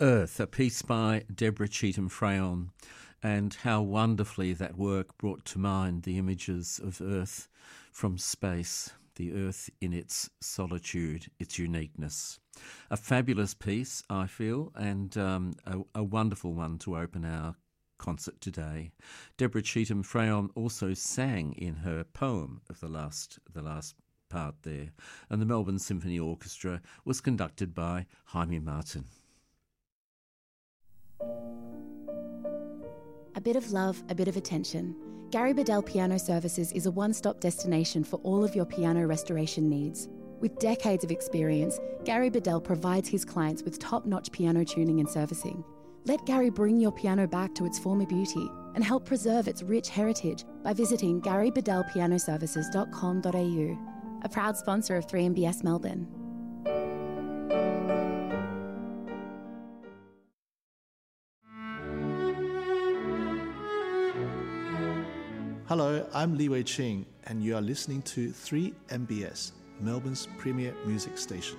Earth, a piece by Deborah Cheetham-Freyon, and how wonderfully that work brought to mind the images of Earth from space, the Earth in its solitude, its uniqueness. A fabulous piece, I feel, and a wonderful one to open our concert today. Deborah Cheetham-Freyon also sang in her poem of the last part there, and the Melbourne Symphony Orchestra was conducted by Jaime Martin. A bit of love, a bit of attention. Gary Bedell Piano Services is a one-stop destination for all of your piano restoration needs. With decades of experience, Gary Bedell provides his clients with top-notch piano tuning and servicing. Let Gary bring your piano back to its former beauty and help preserve its rich heritage by visiting garybedellpianoservices.com.au, a proud sponsor of 3MBS Melbourne. Hello, I'm Li Wei Ching, and you are listening to 3MBS, Melbourne's premier music station.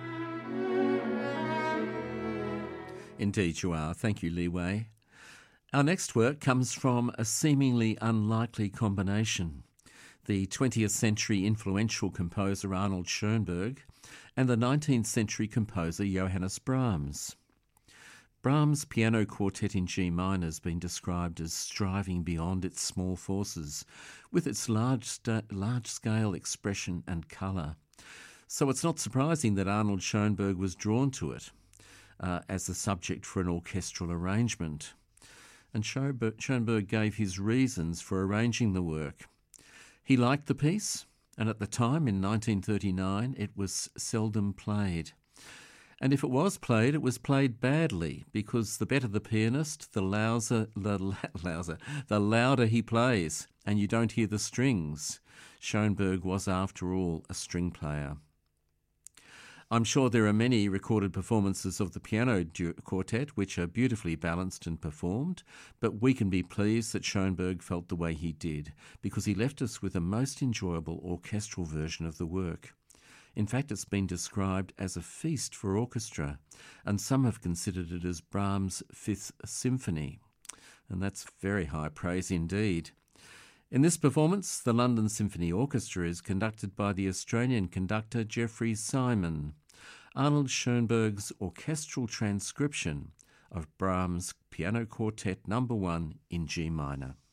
Indeed you are. Thank you, Li Wei. Our next work comes from a seemingly unlikely combination. The 20th century influential composer Arnold Schoenberg and the 19th century composer Johannes Brahms. Brahms' piano quartet in G minor has been described as striving beyond its small forces, with its large-scale expression and colour. So it's not surprising that Arnold Schoenberg was drawn to it as the subject for an orchestral arrangement. And Schoenberg gave his reasons for arranging the work. He liked the piece, and at the time, in 1939, it was seldom played. And if it was played badly, because the better the pianist, the louder he plays, and you don't hear the strings. Schoenberg was, after all, a string player. I'm sure there are many recorded performances of the piano quartet which are beautifully balanced and performed, but we can be pleased that Schoenberg felt the way he did, because he left us with a most enjoyable orchestral version of the work. In fact, it's been described as a feast for orchestra, and some have considered it as Brahms' Fifth Symphony. And that's very high praise indeed. In this performance, the London Symphony Orchestra is conducted by the Australian conductor Geoffrey Simon. Arnold Schoenberg's orchestral transcription of Brahms' Piano Quartet No. 1 in G minor.